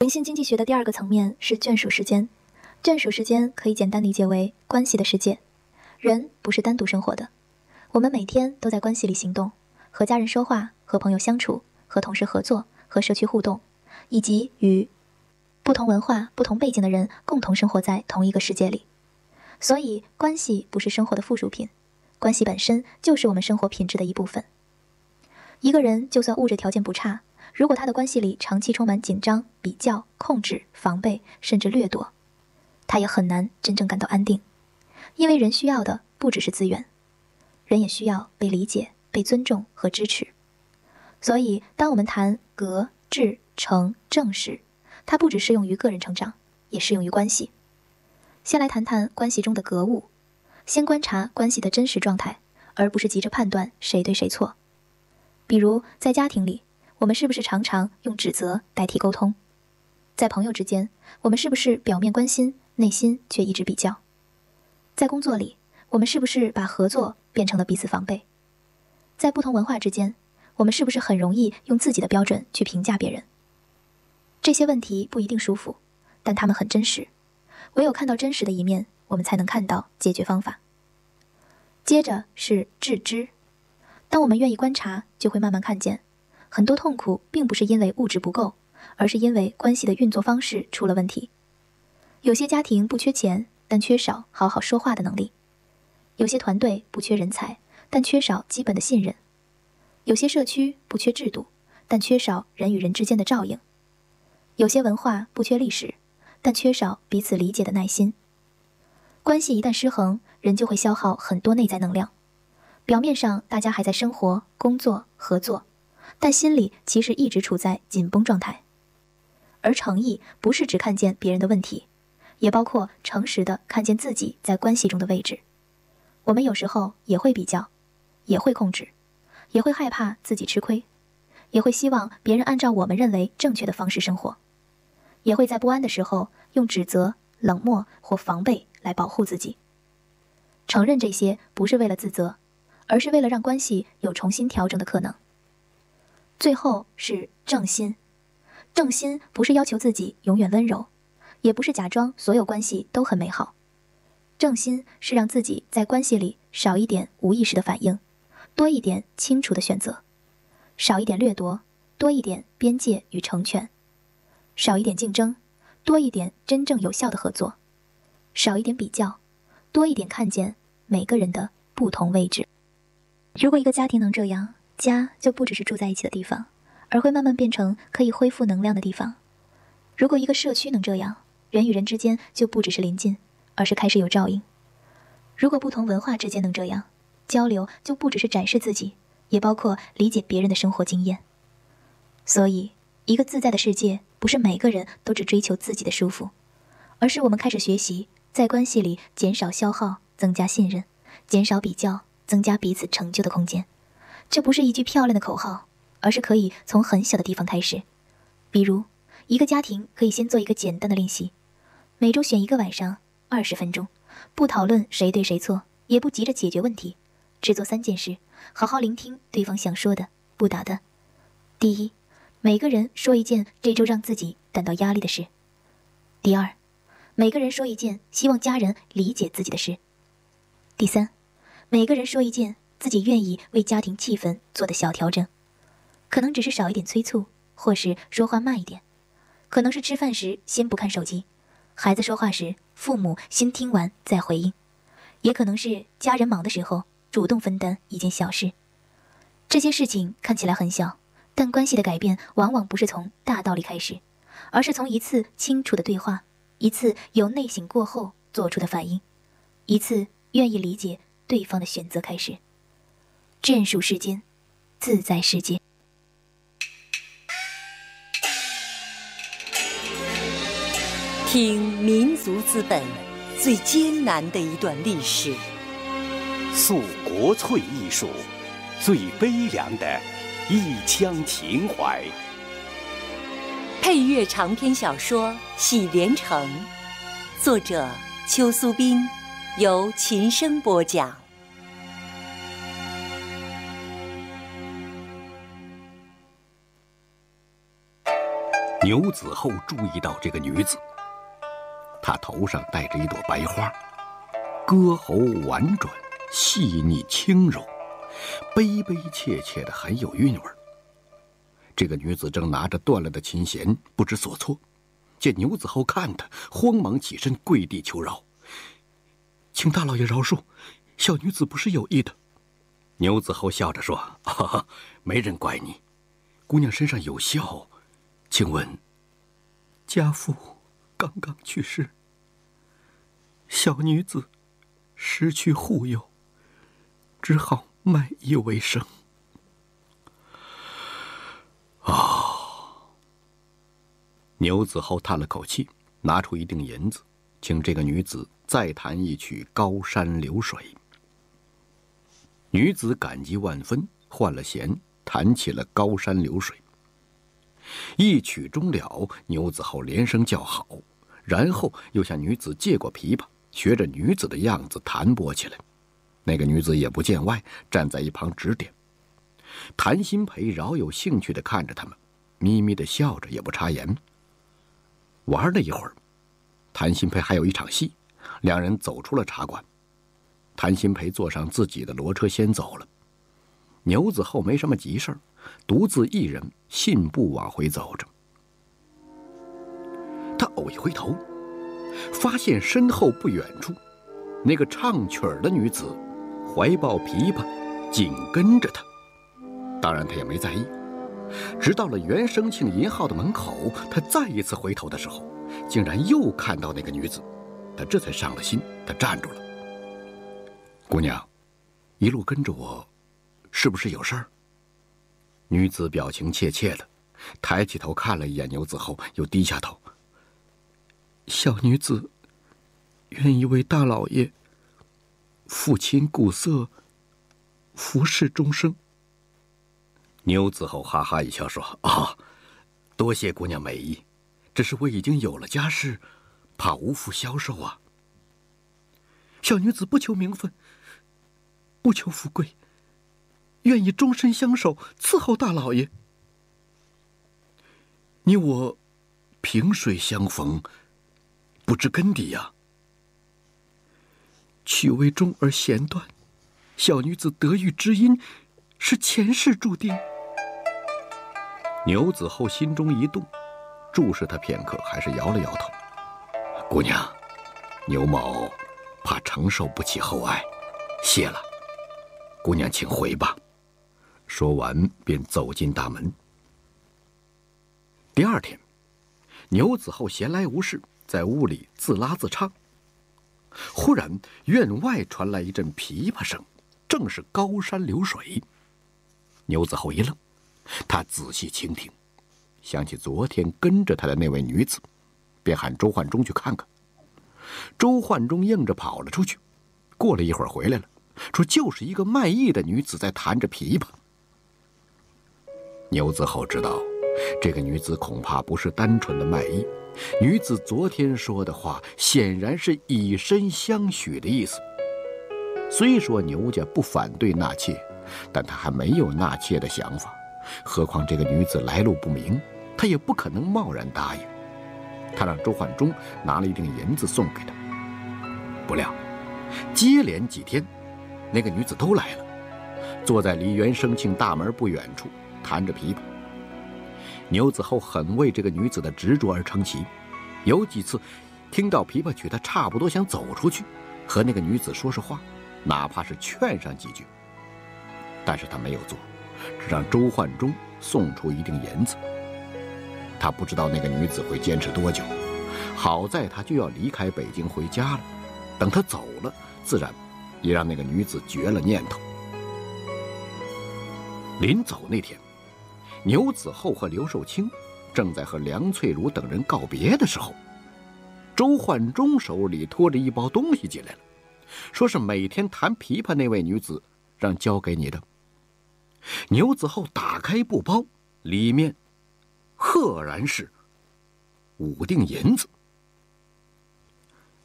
灵性经济学的第二个层面是眷属时间。眷属时间可以简单理解为关系的世界。人不是单独生活的，我们每天都在关系里行动，和家人说话，和朋友相处，和同事合作，和社区互动，以及与不同文化、不同背景的人共同生活在同一个世界里。所以，关系不是生活的附属品，关系本身就是我们生活品质的一部分。一个人就算物质条件不差，如果他的关系里长期充满紧张、比较、控制、防备，甚至掠夺，他也很难真正感到安定。因为人需要的不只是资源，人也需要被理解、被尊重和支持。所以，当我们谈格、致、诚、正时，它不只适用于个人成长，也适用于关系。先来谈谈关系中的格物，先观察关系的真实状态，而不是急着判断谁对谁错。比如在家庭里，我们是不是常常用指责代替沟通？在朋友之间，我们是不是表面关心，内心却一直比较？在工作里，我们是不是把合作变成了彼此防备？在不同文化之间，我们是不是很容易用自己的标准去评价别人？这些问题不一定舒服，但它们很真实。唯有看到真实的一面，我们才能看到解决方法。接着是致知。当我们愿意观察，就会慢慢看见，很多痛苦并不是因为物质不够，而是因为关系的运作方式出了问题。有些家庭不缺钱，但缺少好好说话的能力；有些团队不缺人才，但缺少基本的信任；有些社区不缺制度，但缺少人与人之间的照应；有些文化不缺历史，但缺少彼此理解的耐心。关系一旦失衡，人就会消耗很多内在能量。表面上大家还在生活、工作、合作，但心里其实一直处在紧绷状态。而诚意不是只看见别人的问题，也包括诚实的看见自己在关系中的位置。我们有时候也会比较，也会控制，也会害怕自己吃亏，也会希望别人按照我们认为正确的方式生活，也会在不安的时候用指责、冷漠或防备来保护自己。承认这些不是为了自责，而是为了让关系有重新调整的可能。最后是正心。正心不是要求自己永远温柔，也不是假装所有关系都很美好。正心是让自己在关系里少一点无意识的反应，多一点清楚的选择，少一点掠夺，多一点边界与成全，少一点竞争，多一点真正有效的合作，少一点比较，多一点看见每个人的不同位置。如果一个家庭能这样，家就不只是住在一起的地方，而会慢慢变成可以恢复能量的地方。如果一个社区能这样，人与人之间就不只是临近，而是开始有照应。如果不同文化之间能这样，交流就不只是展示自己，也包括理解别人的生活经验。所以，一个自在的世界，不是每个人都只追求自己的舒服，而是我们开始学习在关系里减少消耗，增加信任，减少比较，增加彼此成就的空间。这不是一句漂亮的口号，而是可以从很小的地方开始。比如，一个家庭可以先做一个简单的练习，每周选一个晚上20分钟，不讨论谁对谁错，也不急着解决问题，只做3件事，好好聆听对方想说的、不答的。第一，每个人说一件这周让自己感到压力的事。第二，每个人说一件希望家人理解自己的事。第三，每个人说一件自己愿意为家庭气氛做的小调整，可能只是少一点催促，或是说话慢一点，可能是吃饭时先不看手机，孩子说话时父母先听完再回应，也可能是家人忙的时候主动分担一件小事。这些事情看起来很小，但关系的改变往往不是从大道理开始，而是从一次清楚的对话，一次有内省过后做出的反应，一次愿意理解对方的选择开始。眷属世间，自在世界。 听民族资本最艰难的一段历史， 诉国粹艺术最悲凉的一腔情怀。 配乐长篇小说《喜连城》，作者邱苏斌，由琴声播讲。 牛子厚注意到这个女子，她头上戴着一朵白花，歌喉婉转，细腻轻柔，悲悲切切的，很有韵味。这个女子正拿着断了的琴弦，不知所措。见牛子厚看她，慌忙起身跪地求饶：“请大老爷饶恕，小女子不是有意的。”牛子厚笑着说：“没人怪你，姑娘身上有孝。请问，家父刚刚去世，小女子失去护佑，只好卖艺为生。”牛子厚叹了口气，拿出一锭银子，请这个女子再弹一曲《高山流水》。女子感激万分，换了弦，弹起了《高山流水》。一曲终了，牛子厚连声叫好，然后又向女子借过琵琶，学着女子的样子弹拨起来。那个女子也不见外，站在一旁指点。谭鑫培饶有兴趣地看着他们，咪咪地笑着，也不插言。玩了一会儿，谭鑫培还有一场戏，两人走出了茶馆。谭鑫培坐上自己的骡车先走了，牛子厚没什么急事儿，独自一人信步往回走着。他偶一回头，发现身后不远处，那个唱曲儿的女子怀抱琵琶，紧跟着他。当然他也没在意，直到了袁生庆银号的门口，他再一次回头的时候，竟然又看到那个女子，他这才上了心，他站住了。姑娘，一路跟着我，是不是有事儿？女子表情怯怯的，抬起头看了一眼牛子厚，又低下头。小女子愿意为大老爷抚琴鼓瑟，服侍终生。牛子厚哈哈一笑说：“多谢姑娘美意，只是我已经有了家室，怕无福消受啊。小女子不求名分，不求富贵，愿意终身相守，伺候大老爷。你我萍水相逢，不知根底呀。曲为中而弦断，小女子得遇知音，是前世注定。”牛子厚心中一动，注视他片刻，还是摇了摇头。姑娘，牛某怕承受不起厚爱，谢了。姑娘请回吧。说完便走进大门。第二天，牛子厚闲来无事，在屋里自拉自唱。忽然院外传来一阵琵琶声，正是《高山流水》。牛子厚一愣，他仔细倾听，想起昨天跟着他的那位女子，便喊周焕中去看看。周焕中应着跑了出去，过了一会儿回来了，说就是一个卖艺的女子在弹着琵琶。牛子厚知道，这个女子恐怕不是单纯的卖艺，女子昨天说的话显然是以身相许的意思。虽说牛家不反对纳妾，但他还没有纳妾的想法，何况这个女子来路不明，他也不可能贸然答应。他让周焕中拿了一锭银子送给他。不料接连几天，那个女子都来了，坐在离袁生庆大门不远处弹着琵琶。牛子厚很为这个女子的执着而称奇，有几次听到琵琶曲，他差不多想走出去和那个女子说说话，哪怕是劝上几句。但是他没有做，只让周焕中送出一锭银子。他不知道那个女子会坚持多久，好在他就要离开北京回家了，等他走了，自然也让那个女子绝了念头。临走那天，牛子厚和刘寿清正在和梁翠如等人告别的时候，周焕中手里拖着一包东西进来了，说是每天弹琵琶那位女子让交给你的。牛子厚打开布包，里面赫然是5锭银子。